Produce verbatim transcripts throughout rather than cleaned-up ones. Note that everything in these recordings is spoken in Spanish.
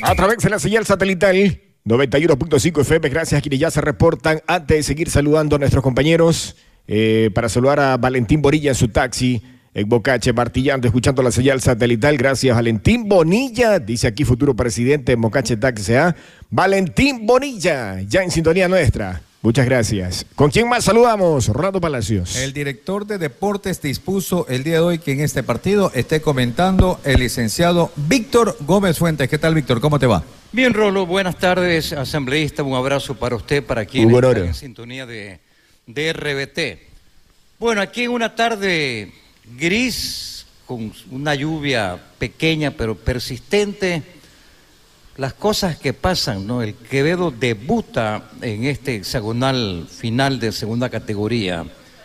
A través de la señal satelital noventa y uno punto cinco F M, gracias a quienes ya se reportan. Antes de seguir saludando a nuestros compañeros, eh, para saludar a Valentín Bonilla en su taxi, en Mocache, martillando, escuchando la señal satelital. Gracias, Valentín Bonilla, dice aquí futuro presidente de Mocache Taxi A. Valentín Bonilla, ya en sintonía nuestra. Muchas gracias. ¿Con quién más saludamos? Rolando Palacios. El director de deportes dispuso el día de hoy que en este partido esté comentando el licenciado Víctor Gómez Fuentes. ¿Qué tal, Víctor? ¿Cómo te va? Bien, Rolo, buenas tardes, asambleísta. Un abrazo para usted, para quienes están en sintonía de, de R B T. Bueno, aquí en una tarde gris, con una lluvia pequeña pero persistente, las cosas que pasan, ¿no? El Quevedo debuta en este hexagonal final de segunda categoría.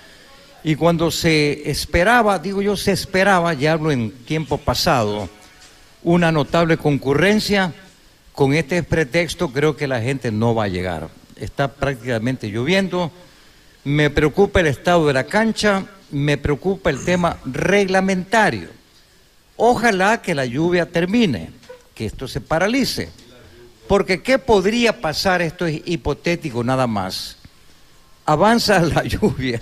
Y cuando se esperaba, digo yo, se esperaba, ya hablo en tiempo pasado, una notable concurrencia, con este pretexto creo que la gente no va a llegar. Está prácticamente lloviendo, me preocupa el estado de la cancha, me preocupa el tema reglamentario. Ojalá que la lluvia termine, que esto se paralice, porque ¿qué podría pasar? Esto es hipotético nada más. Avanza la lluvia,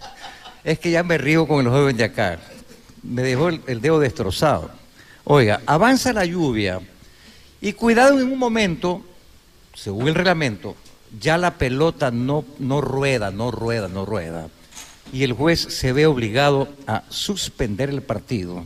es que ya me río con el joven de acá, me dejó el, el dedo destrozado. Oiga, avanza la lluvia y cuidado, en un momento, según el reglamento, ya la pelota no, no rueda, no rueda, no rueda, y el juez se ve obligado a suspender el partido.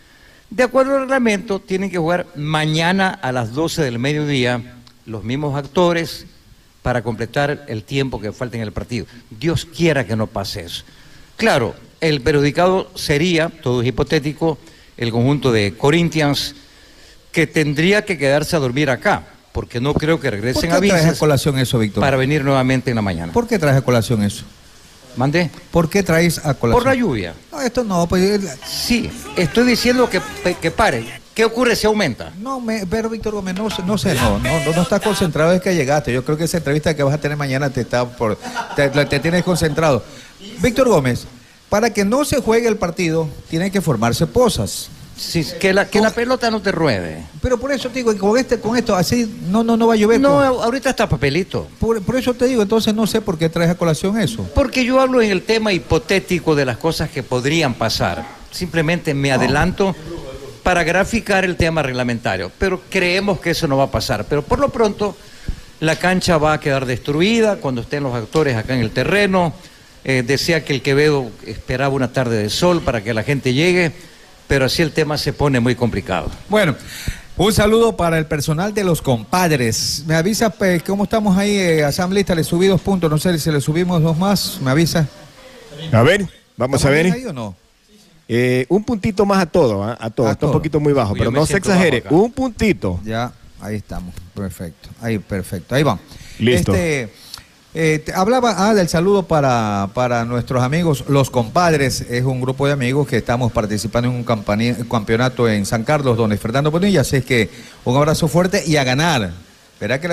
De acuerdo al reglamento, tienen que jugar mañana a las doce del mediodía los mismos actores para completar el tiempo que falta en el partido. Dios quiera que no pase eso. Claro, el perjudicado sería, todo es hipotético, el conjunto de Corinthians, que tendría que quedarse a dormir acá, porque no creo que regresen a Vinces. ¿Por qué traes a colación eso, Víctor? Para venir nuevamente en la mañana. ¿Por qué traes a colación eso? ¿Mandé? ¿Por qué traes a colación? Por la lluvia. No, esto no, pues... Sí, estoy diciendo que, que pare. ¿Qué ocurre si aumenta? No, me, pero Víctor Gómez, no, no sé, no, no, no, no estás concentrado desde que llegaste. Yo creo que esa entrevista que vas a tener mañana te está por... Te, te tienes concentrado. Víctor Gómez, para que no se juegue el partido, tienen que formarse pozas. Sí, que la, que la pelota no te ruede. Pero por eso te digo, con este, con esto así no, no, no va a llover. No, con... ahorita está papelito. Por, por eso te digo, entonces no sé por qué traes a colación eso. Porque yo hablo en el tema hipotético de las cosas que podrían pasar. Simplemente me no. adelanto para graficar el tema reglamentario. Pero creemos que eso no va a pasar. Pero por lo pronto, la cancha va a quedar destruida cuando estén los actores acá en el terreno. Eh, decía que el Quevedo esperaba una tarde de sol para que la gente llegue, pero así el tema se pone muy complicado. Bueno, un saludo para el personal de los compadres. Me avisa pues, cómo estamos ahí, eh, asambleísta, le subí dos puntos, no sé si le subimos dos más, me avisa. A ver, vamos a ver. ¿Ahí o no? Eh, un puntito más a todo, ¿eh? a todo, A está todo. un poquito muy bajo, Uy, pero no se exagere, un puntito. Ya, ahí estamos, perfecto, ahí perfecto, ahí vamos. Listo. Este, eh, te hablaba ah, del saludo para, para nuestros amigos, los compadres, es un grupo de amigos que estamos participando en un campani- campeonato en San Carlos, donde Fernando Bonilla, así es que un abrazo fuerte y a ganar. Verá que la